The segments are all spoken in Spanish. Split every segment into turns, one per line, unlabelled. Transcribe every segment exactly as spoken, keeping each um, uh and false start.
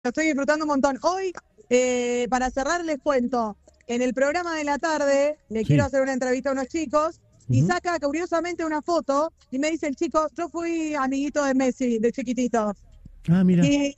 Lo estoy disfrutando un montón. Hoy, eh, para cerrar, les cuento. En el programa de la tarde, le
Sí.
quiero hacer una entrevista a unos chicos y
Ujú.
saca curiosamente una foto y me dice el chico, yo fui amiguito de Messi, de chiquitito.
Ah, mira.
Y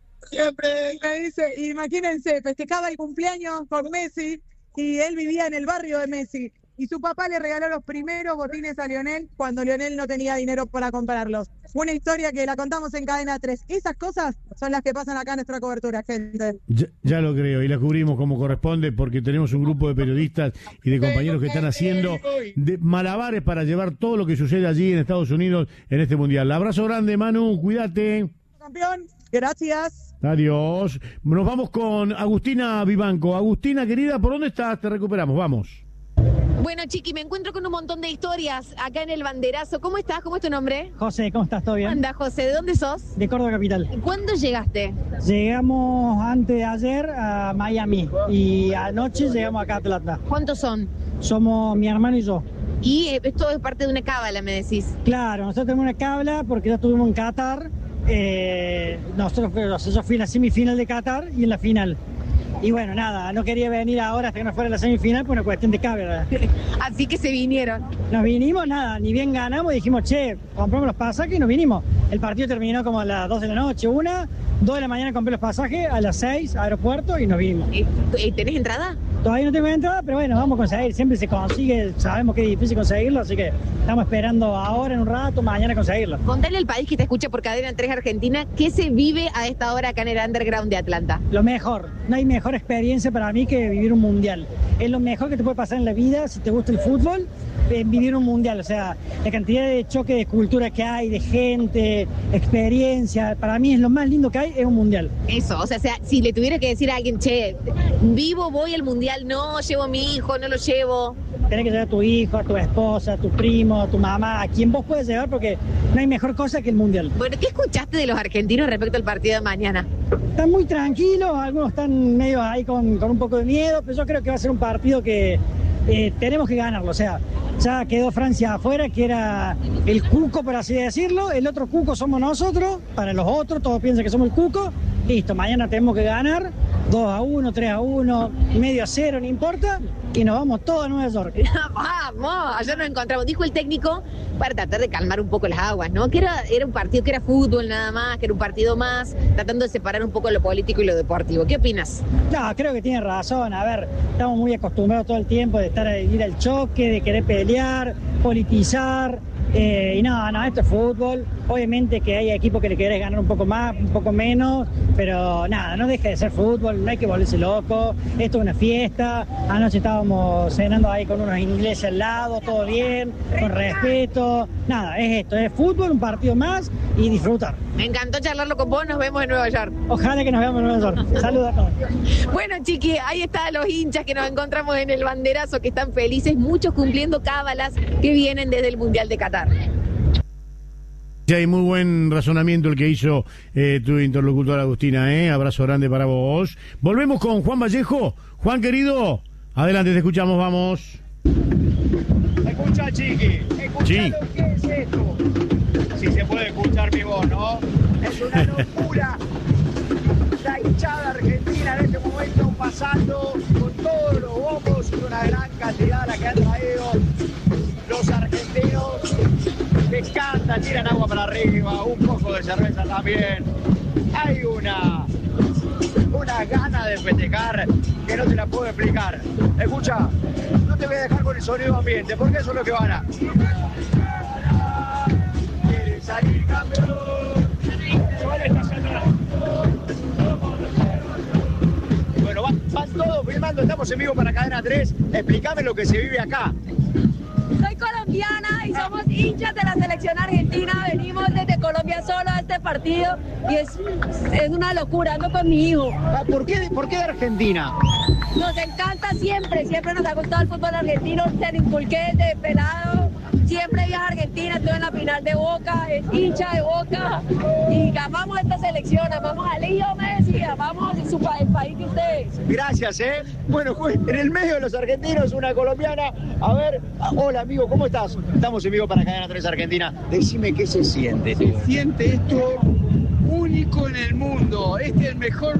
siempre me dice, imagínense, festejaba el cumpleaños con Messi y él vivía en el barrio de Messi. Y su papá le regaló los primeros botines a Lionel cuando Lionel no tenía dinero para comprarlos. Una historia que la contamos en Cadena tres. Esas cosas son las que pasan acá en nuestra cobertura, gente.
Ya, ya lo creo, y la cubrimos como corresponde porque tenemos un grupo de periodistas y de compañeros que están haciendo de malabares para llevar todo lo que sucede allí en Estados Unidos en este Mundial. Abrazo grande, Manu, cuídate.
Campeón, gracias.
Adiós. Nos vamos con Agustina Vivanco. Agustina, querida, ¿por dónde estás? Te recuperamos, vamos.
Bueno, Chiqui, me encuentro con un montón de historias acá en el banderazo. ¿Cómo estás? ¿Cómo es tu nombre?
José, ¿cómo estás? ¿Todo bien?
Anda, José, ¿de dónde sos?
De Córdoba Capital.
¿Cuándo llegaste?
Llegamos antes de ayer a Miami y anoche llegamos acá a Atlanta.
¿Cuántos son? Somos
Mi hermano y yo.
Y eh, esto es parte de una cábala, me decís.
Claro, nosotros tenemos una cabla porque ya estuvimos en Qatar. Eh, nosotros, yo fui en la semifinal de Qatar y en la final. Y bueno, nada, no quería venir ahora hasta que no fuera la semifinal por una cuestión de cabla.
Así que se vinieron.
Nos vinimos, nada, ni bien ganamos, dijimos, che, compramos los pasajes y nos vinimos. El partido terminó como a las dos de la noche, una, dos de la mañana compré los pasajes, a las seis, aeropuerto y nos vinimos.
Eh, eh, ¿Tenés entrada?
Todavía no tengo entrada, pero bueno, vamos a conseguir, siempre se consigue, sabemos que es difícil conseguirlo, así que estamos esperando ahora en un rato, mañana conseguirlo.
Contale al país que te escucha por Cadena tres Argentina, ¿qué se vive a esta hora acá en el underground de Atlanta?
Lo mejor, no hay mejor experiencia para mí que vivir un mundial. Es lo mejor que te puede pasar en la vida si te gusta el fútbol, eh, vivir un mundial. O sea, la cantidad de choque de cultura que hay, de gente, experiencia, para mí es lo más lindo que hay, es un mundial.
Eso, o sea, o sea, si le tuviera que decir a alguien, che, vivo, voy al mundial, no, llevo a mi hijo, no lo llevo.
Tenés que llevar a tu hijo, a tu esposa, a tu primo, a tu mamá, a quien vos puedes llevar porque no hay mejor cosa que el mundial.
Bueno, ¿qué escuchaste de los argentinos respecto al partido de mañana?
Están muy tranquilos, algunos están medio ahí con, con un poco de miedo, pero yo creo que va a ser un partido que eh, tenemos que ganarlo. O sea, ya quedó Francia afuera, que era el cuco, por así decirlo. El otro cuco somos nosotros, para los otros, todos piensan que somos el cuco. Listo, mañana tenemos que ganar, dos a uno, tres a uno, medio a cero, no importa, y nos vamos todos a Nueva York.
Vamos, ayer nos encontramos, dijo el técnico, para tratar de calmar un poco las aguas, ¿no? Que era, era un partido que era fútbol nada más, que era un partido más, tratando de separar un poco lo político y lo deportivo. ¿Qué opinas?
No, creo que tiene razón. A ver, estamos muy acostumbrados todo el tiempo de estar a ir al choque, de querer pelear, politizar. Eh, y no, no, esto es fútbol. Obviamente que hay equipos que le querés ganar un poco más, un poco menos, pero nada, no deja de ser fútbol, no hay que volverse loco. Esto es una fiesta. Anoche estábamos cenando ahí con unos ingleses al lado, todo bien, con respeto. Nada, es esto, es fútbol, un partido más y disfrutar.
Me encantó charlarlo con vos, nos vemos en Nueva York.
Ojalá que nos veamos en Nueva York. Saludos a todos.
Bueno, Chiqui, ahí están los hinchas que nos encontramos en el banderazo, que están felices, muchos cumpliendo cábalas que vienen desde el Mundial de Qatar.
Sí, hay muy buen razonamiento el que hizo eh, tu interlocutora Agustina, ¿eh? Abrazo grande para vos. Volvemos con Juan Vallejo. Juan, querido, adelante, te escuchamos, vamos.
Escucha, Chiqui, escucha
Sí.
lo que es esto. Si se puede escuchar mi voz, ¿no? Es una locura. La hinchada argentina en este momento pasando con todos los bombos, una gran cantidad la que han traído los argentinos. Les canta, tiran agua para arriba, un poco de cerveza también. Hay una, una gana de festejar que no te la puedo explicar. Escucha, no te voy a dejar con el sonido ambiente, porque eso es lo que van a. Quiere salir campeón. Bueno, van, van todos filmando, estamos en vivo para Cadena tres. Explícame lo que se vive acá.
Soy colombiana y somos hinchas de la selección argentina. Venimos desde Colombia solo a este partido y es, es una locura. Ando con mi hijo.
Ah, ¿Por qué, ¿Por qué de Argentina?
Nos encanta siempre, siempre nos ha gustado el fútbol argentino. Se inculqué desde pelado. Siempre viaja a Argentina, estuve en la final de Boca, es hincha de Boca. Y amamos esta selección, amamos a Leo Messi, amamos su, el país de ustedes.
Gracias, ¿eh? Bueno, en el medio de los argentinos, una colombiana. A ver, hola amigo, ¿cómo estás? Estamos en vivo para Cadena tres Argentina. Decime qué se siente.
Se siente esto único.
único en el mundo. Este es el mejor